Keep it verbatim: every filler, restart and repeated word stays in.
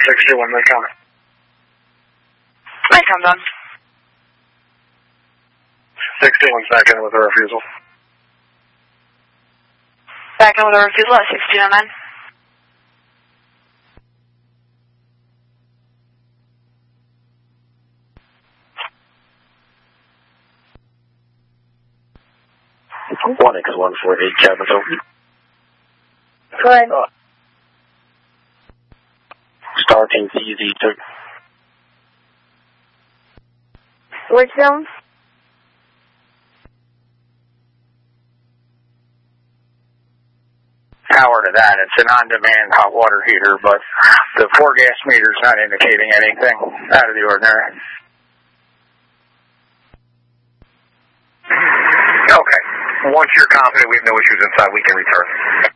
sixty-one, may come. May come done. sixty-one, back in with a refusal. Back in with a refusal at sixteen oh nine. one X one four eight, cabin's open. Good. Star Team C Z two. Which zone? Power to that. It's an on-demand hot water heater, but the four gas meter's not indicating anything out of the ordinary. Okay. Once you're confident we have no issues inside, we can return.